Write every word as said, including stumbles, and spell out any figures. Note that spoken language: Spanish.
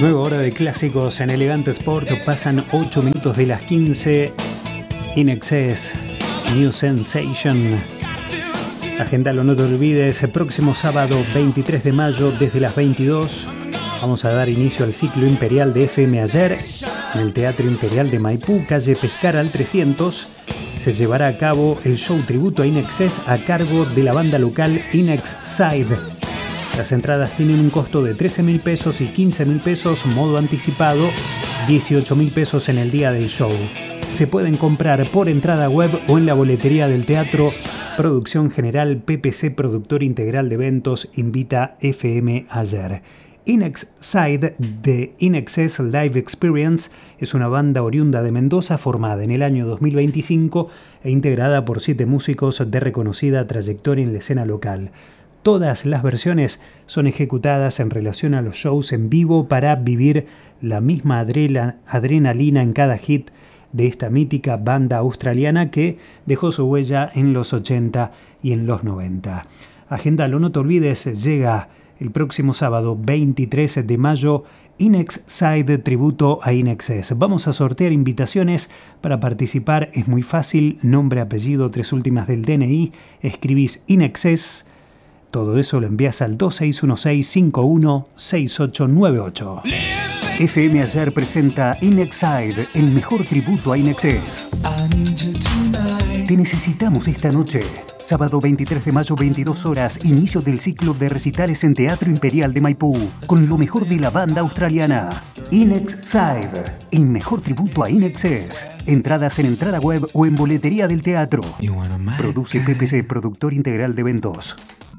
Nueva hora de clásicos en Elegante Sport. Pasan ocho minutos de las quince. In Excess, New Sensation. Agéndalo, no te olvides. El próximo sábado veintitrés de mayo desde las veintidós vamos a dar inicio al ciclo imperial de F M Ayer en el Teatro Imperial de Maipú, calle Pescara al trescientos. Se llevará a cabo el show tributo a In Excess a cargo de la banda local Inexside. Las entradas tienen un costo de trece mil pesos y quince mil pesos modo anticipado, dieciocho mil pesos en el día del show. Se pueden comprar por entrada web o en la boletería del teatro. Producción general P P C, productor integral de eventos, invita F M Ayer. Inexside de In Excess Live Experience es una banda oriunda de Mendoza formada en el año dos mil veinticinco e integrada por siete músicos de reconocida trayectoria en la escena local. Todas las versiones son ejecutadas en relación a los shows en vivo para vivir la misma adrela, adrenalina en cada hit de esta mítica banda australiana que dejó su huella en los ochenta y en los noventa. Agéndalo, no te olvides, llega el próximo sábado veintitrés de mayo Inexside tributo a In Excess. Vamos a sortear invitaciones para participar. Es muy fácil, nombre, apellido, tres últimas del D N I, escribís In Excess. Todo eso lo envías al dos seis uno seis, cinco uno seis ocho nueve ocho. F M Ayer presenta Inexside, el mejor tributo a In Excess. Te necesitamos esta noche. Sábado veintitrés de mayo, veintidós horas, inicio del ciclo de recitales en Teatro Imperial de Maipú, con lo mejor de la banda australiana. Inexside, el mejor tributo a In Excess. Entradas en entrada web o en boletería del teatro. Produce P P C, productor integral de eventos.